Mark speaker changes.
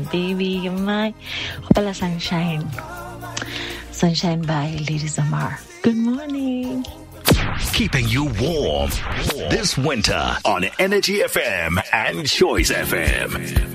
Speaker 1: Baby, my Opala Sunshine. Sunshine by Lady Zamar. Good morning.
Speaker 2: Keeping you warm this winter on Energy FM and Choice FM.